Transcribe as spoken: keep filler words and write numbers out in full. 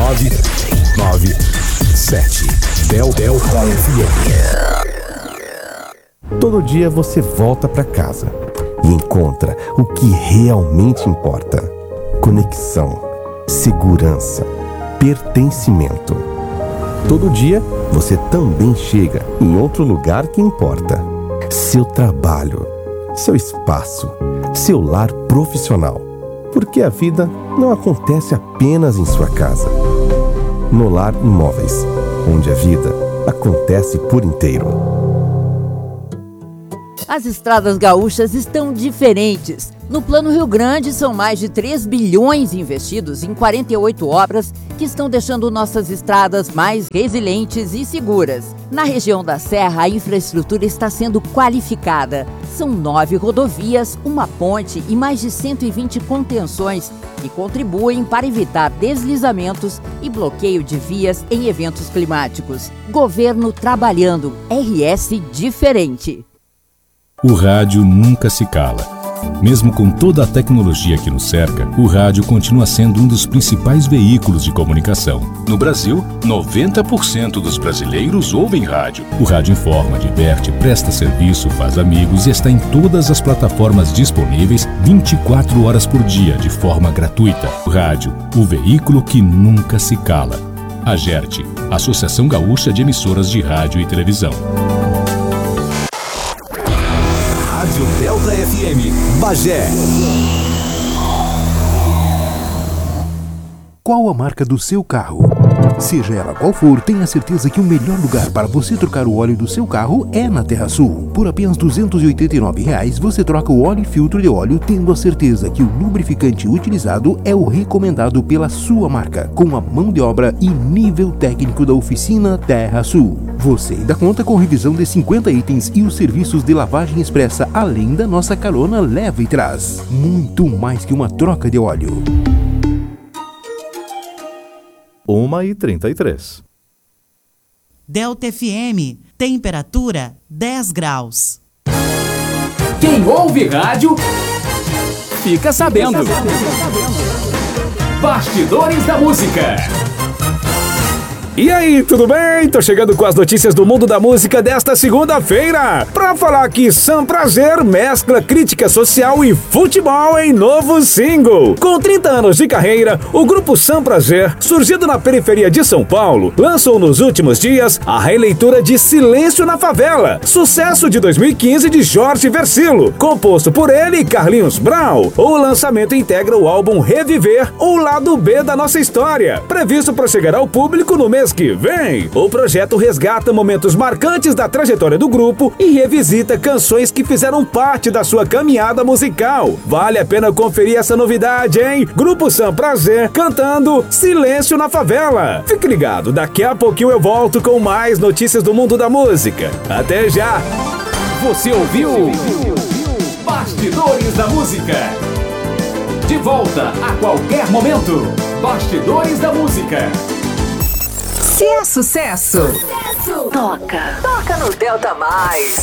nove nove sete. Delta F M. Todo dia você volta para casa e encontra o que realmente importa: conexão, segurança, pertencimento. Todo dia você também chega em outro lugar que importa: seu trabalho, seu espaço, seu lar profissional. Porque a vida não acontece apenas em sua casa. No Lar Imóveis, onde a vida acontece por inteiro. As estradas gaúchas estão diferentes. No Plano Rio Grande, são mais de três bilhões investidos em quarenta e oito obras que estão deixando nossas estradas mais resilientes e seguras. Na região da Serra, a infraestrutura está sendo qualificada. São nove rodovias, uma ponte e mais de cento e vinte contenções que contribuem para evitar deslizamentos e bloqueio de vias em eventos climáticos. Governo trabalhando. R S diferente. O rádio nunca se cala. Mesmo com toda a tecnologia que nos cerca, o rádio continua sendo um dos principais veículos de comunicação. No Brasil, noventa por cento dos brasileiros ouvem rádio. O rádio informa, diverte, presta serviço, faz amigos e está em todas as plataformas disponíveis vinte e quatro horas por dia, de forma gratuita. O rádio, o veículo que nunca se cala. A Agerte, Associação Gaúcha de Emissoras de Rádio e Televisão. Rádio Delta F M, Bagé. Qual a marca do seu carro? Seja ela qual for, tenha certeza que o melhor lugar para você trocar o óleo do seu carro é na TerraSul. Por apenas duzentos e oitenta e nove reais, você troca o óleo e filtro de óleo, tendo a certeza que o lubrificante utilizado é o recomendado pela sua marca, com a mão de obra e nível técnico da oficina TerraSul. Você ainda conta com revisão de cinquenta itens e os serviços de lavagem expressa, além da nossa carona leva e traz. Muito mais que uma troca de óleo. uma e trinta e três. Delta F M, temperatura dez graus. Quem ouve rádio, fica sabendo. Bastidores da Música. E aí, tudo bem? Tô chegando com as notícias do mundo da música desta segunda-feira pra falar que Sam Prazer mescla crítica social e futebol em novo single. Com trinta anos de carreira, o grupo Sam Prazer, surgido na periferia de São Paulo, lançou nos últimos dias a releitura de Silêncio na Favela, sucesso de dois mil e quinze de Jorge Versilo, composto por ele e Carlinhos Brau. O lançamento integra o álbum Reviver, o lado B da nossa história, previsto para chegar ao público no mês que vem. O projeto resgata momentos marcantes da trajetória do grupo e revisita canções que fizeram parte da sua caminhada musical. Vale a pena conferir essa novidade, hein? Grupo Sam Prazer cantando Silêncio na Favela. Fique ligado, daqui a pouquinho eu volto com mais notícias do mundo da música. Até já! Você ouviu? Bastidores da Música. De volta a qualquer momento. Bastidores da Música. Se é sucesso, sucesso, toca. Toca no Delta Mais.